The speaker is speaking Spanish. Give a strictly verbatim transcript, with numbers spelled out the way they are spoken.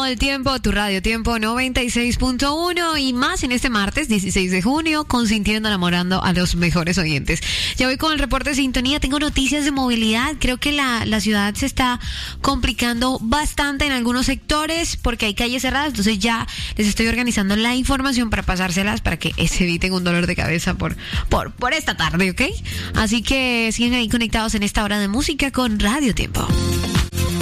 todo el tiempo, tu radio Tiempo noventa y seis punto uno y más en este martes dieciséis de junio, consintiendo, enamorando a los mejores oyentes. Ya voy con el reporte de sintonía, tengo noticias de movilidad. Creo que la, la ciudad se está complicando bastante en algunos sectores porque hay calles cerradas, entonces ya les estoy organizando la información para pasárselas para que se eviten un dolor de cabeza por, por, por esta tarde, ¿ok? Así que siguen ahí conectados en esta hora de música con Radio Tiempo.